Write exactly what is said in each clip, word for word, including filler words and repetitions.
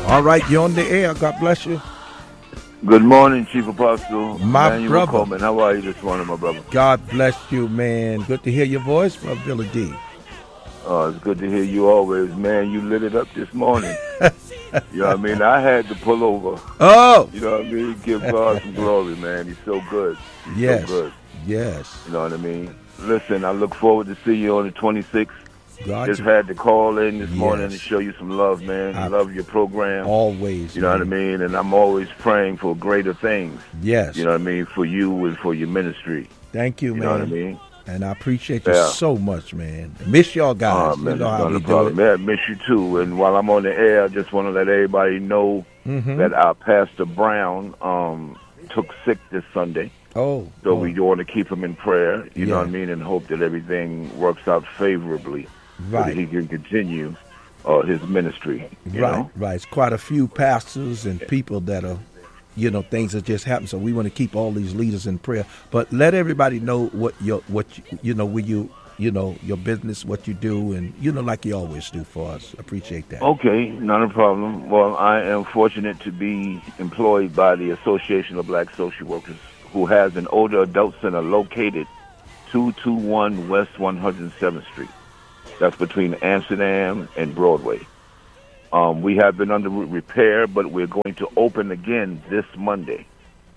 All right, you're on the air. God bless you. Good morning, Chief Apostle. My Emmanuel brother. Coleman. How are you this morning, my brother? God bless you, man. Good to hear your voice, Brother Billy D. Oh, it's good to hear you always, man. You lit it up this morning. You know what I mean? I had to pull over. Oh! You know what I mean? Give God some glory, man. He's so good. He's yes. so good. Yes. You know what I mean? Listen, I look forward to see you on the twenty-sixth. God Just had to call in this yes. morning to show you some love, man. I love your program. Always. You know man. what I mean? And I'm always praying for greater things. Yes. You know what I mean? For you and for your ministry. Thank you, you man. You know what I mean? And I appreciate you yeah. so much, man. Miss y'all guys. Oh, man, you know how we do it. Man, I miss you too. And while I'm on the air, I just want to let everybody know mm-hmm. that our Pastor Brown um, took sick this Sunday. Oh. So oh. we want to keep him in prayer, you yeah. know what I mean, and hope that everything works out favorably. Right. So that he can continue uh, his ministry. You right, know? right. It's quite a few pastors and people that are, you know, things that just happen. So we want to keep all these leaders in prayer. But let everybody know what your, what you, you know, where you, you know, your business, what you do, and you know, like you always do for us. Appreciate that. Okay, not a problem. Well, I am fortunate to be employed by the Association of Black Social Workers, who has an older adult center located two twenty-one West one hundred seventh Street. That's between Amsterdam and Broadway. Um, we have been under repair, but we're going to open again this Monday.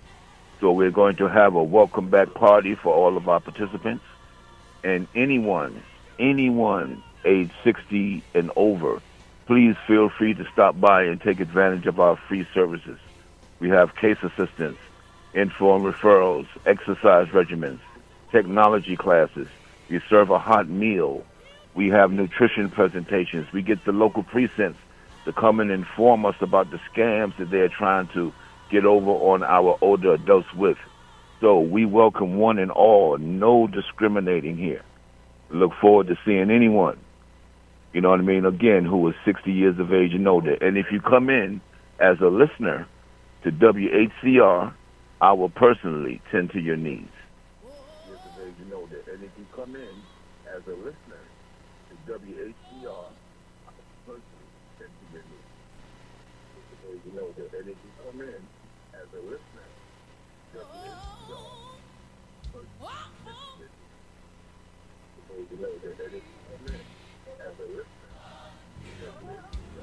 So we're going to have a welcome back party for all of our participants. And anyone, anyone age sixty and over, please feel free to stop by and take advantage of our free services. We have case assistance, informed referrals, exercise regimens, technology classes. We serve a hot meal. We have nutrition presentations. We get the local precincts to come and inform us about the scams that they're trying to get over on our older adults with. So we welcome one and all, no discriminating here. Look forward to seeing anyone, you know what I mean, again, who is sixty years of age and older. And if you come in as a listener to W H C R, I will personally tend to your needs. Years of age and older. And if you come in as a listener, W H C R, personally, and to your needs. You know that, and if you come in as a listener, W H C R, personally, and to your needs. You know that, and if you come in as a listener, W H C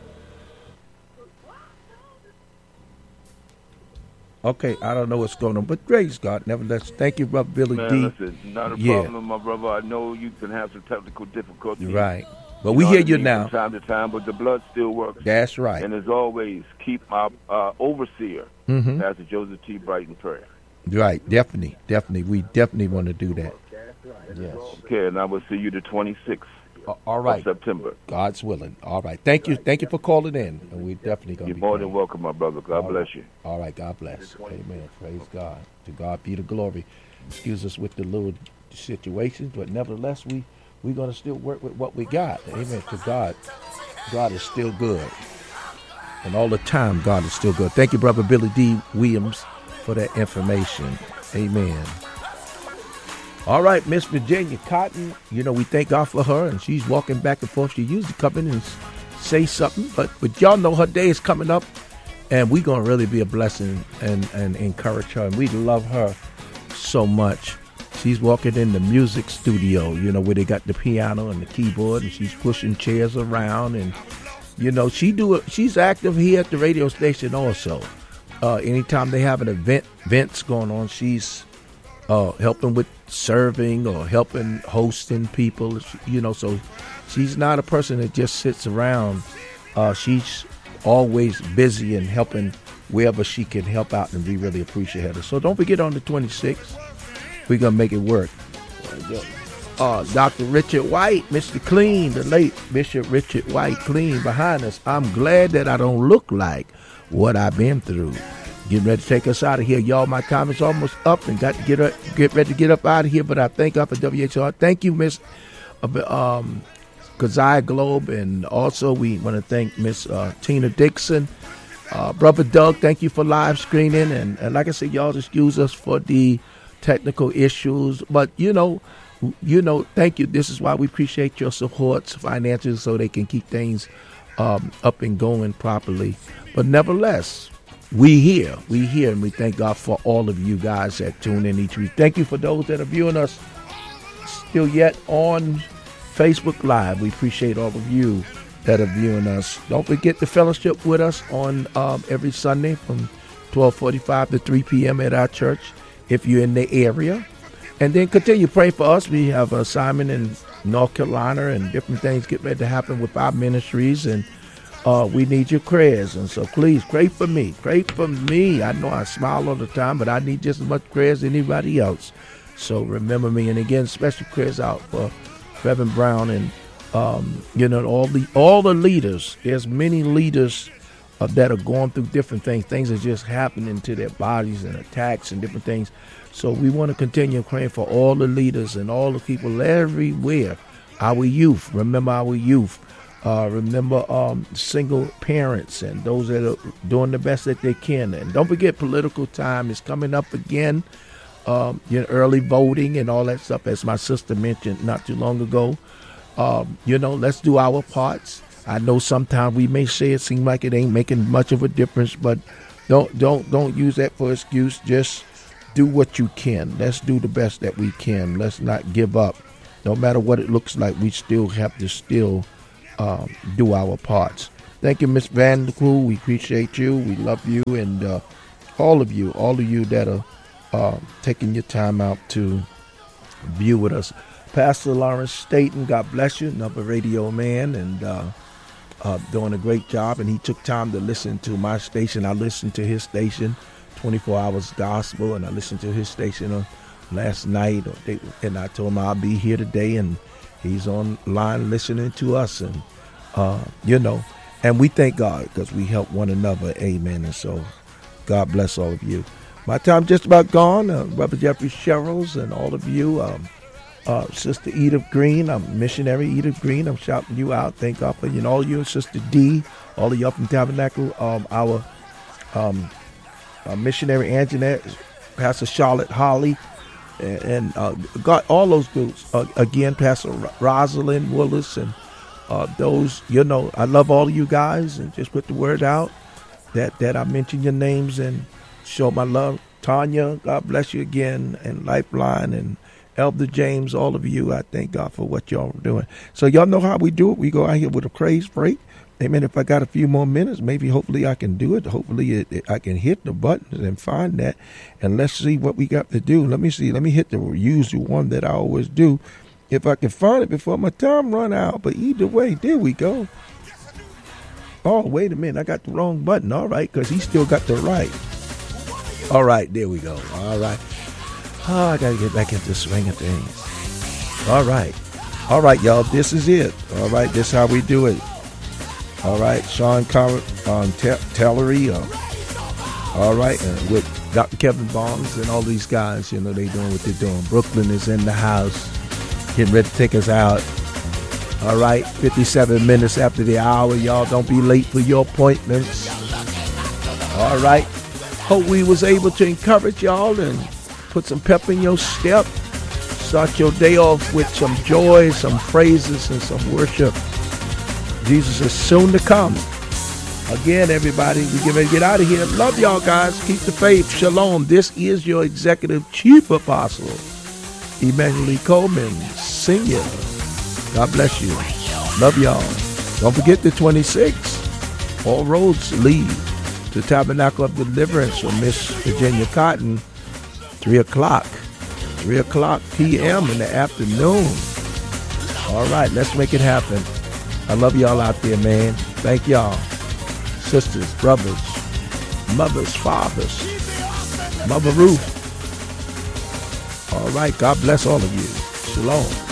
R. Okay, I don't know what's going on, but praise God. Nevertheless, thank you, Brother Billy Man, D. Listen, not a yeah. problem, my brother. I know you can have some technical difficulties. Right. But we hear you now. From time to time, but the blood still works. That's right. And as always, keep our uh, overseer, mm-hmm. Pastor Joseph T. Bright, in prayer. Right. Definitely. Definitely. We definitely want to do that. Yes. Okay, and I will see you the twenty-sixth. Uh, all right. Of September. God's willing. All right. Thank you. Thank you for calling in. And we definitely going to be You're more praying. than welcome, my brother. God all bless right. you. All right. God bless. Amen. Praise God. To God be the glory. Excuse us with the little situations, but nevertheless, we, we're going to still work with what we got. Amen. To God. God is still good. And all the time, God is still good. Thank you, Brother Billy D. Williams, for that information. Amen. All right, Miss Virginia Cotton, you know, we thank God for her, and she's walking back and forth. She usually come in and say something, but, but y'all know her day is coming up, and we're going to really be a blessing and, and encourage her, and we love her so much. She's walking in the music studio, you know, where they got the piano and the keyboard, and she's pushing chairs around, and, you know, she do it. She's active here at the radio station also. Uh, anytime they have an event, events going on, she's uh, helping with serving or helping hosting people, you know, so she's not a person that just sits around. Uh, she's always busy and helping wherever she can help out, and we really appreciate her. So don't forget, on the twenty-sixth, we're going to make it work. Uh, Doctor Richard White, Mister Clean, the late Bishop Richard White Clean behind us. I'm glad that I don't look like what I've been through. Getting ready to take us out of here. Y'all, my comments almost up and got to get up, get ready to get up out of here, but I thank God for W H R. Thank you, Miss um, Keziah Globe, and also we want to thank Miss uh, Tina Dixon. Uh, Brother Doug, thank you for live screening, and, and like I said, y'all excuse us for the technical issues, but you know, you know, thank you. This is why we appreciate your support financially, so they can keep things um, up and going properly. But nevertheless, we here, we here, and we thank God for all of you guys that tune in each week. Thank you for those that are viewing us still yet on Facebook Live. We appreciate all of you that are viewing us. Don't forget to fellowship with us on um, every Sunday from twelve forty-five to three p.m. at our church if you're in the area. And then continue praying for us. We have an assignment in North Carolina and different things get ready to happen with our ministries, and uh, we need your prayers. And so please pray for me. Pray for me. I know I smile all the time, but I need just as much prayers as anybody else. So remember me. And again, special prayers out for Reverend Brown and um, you know all the all the leaders. There's many leaders uh, that are going through different things. Things are just happening to their bodies and attacks and different things. So we want to continue praying for all the leaders and all the people everywhere. Our youth, remember our youth. Uh, remember um, single parents and those that are doing the best that they can. And don't forget, political time is coming up again. Um, you know, early voting and all that stuff, as my sister mentioned not too long ago. Um, you know, let's do our parts. I know sometimes we may say it seems like it ain't making much of a difference, but don't don't don't use that for excuse. Just do what you can. Let's do the best that we can. Let's not give up. No matter what it looks like, we still have to still um, do our parts. Thank you, Miss Van Der Kloe. We appreciate you. We love you, and uh, all of you, all of you that are uh, taking your time out to view with us. Pastor Lawrence Staten, God bless you, another radio man, and uh, uh, doing a great job. And he took time to listen to my station. I listened to his station, twenty-four hours gospel, and I listened to his station uh, last night, or they, and I told him I'll be here today, and he's online listening to us, and uh, you know, and we thank God because we help one another, amen. And so God bless all of you. My time just about gone. uh, Brother Jeffrey Sherrills and all of you, um, uh, Sister Edith Green, I'm missionary Edith Green, I'm shouting you out. Thank God for you and all of you, Sister D, all of you up in Tabernacle, um, our um, Uh, missionary Anjanette, Pastor Charlotte Holly, and, and uh, got all those groups. Uh, again, Pastor R- Rosalind Willis, and uh, those, you know, I love all of you guys, and just put the word out that, that I mention your names and show my love. Tanya, God bless you again, and Lifeline, and Elder James, all of you, I thank God for what y'all are doing. So y'all know how we do it. We go out here with a praise break. Amen. If I got a few more minutes, maybe hopefully I can do it. Hopefully it, it, I can hit the buttons and find that. And let's see what we got to do. Let me see. Let me hit the usual one that I always do. If I can find it before my time run out. But either way, there we go. Oh, wait a minute. I got the wrong button. All right, because he still got the right. All right, there we go. All right. Oh, I got to get back into the swing of things. All right. All right, y'all. This is it. All right. This is how we do it. All right, Sean Car- um, Te- Tellery, uh, all right, and with Doctor Kevin Barnes and all these guys, you know, they doing what they're doing. Brooklyn is in the house, getting ready to take us out. All right, fifty-seven minutes after the hour, y'all. Don't be late for your appointments. All right, hope we was able to encourage y'all and put some pep in your step. Start your day off with some joy, some praises, and some worship. Jesus is soon to come. Again, everybody, we get ready to get out of here. Love y'all guys. Keep the faith. Shalom. This is your Executive Chief Apostle, Emmanuel Coleman, Senior. God bless you. Love y'all. Don't forget the twenty-sixth. All roads lead to Tabernacle of Deliverance from Miss Virginia Cotton. three o'clock. three o'clock p.m. in the afternoon. All right, let's make it happen. I love y'all out there, man. Thank y'all. Sisters, brothers, mothers, fathers, Mother Ruth. All right, God bless all of you. Shalom.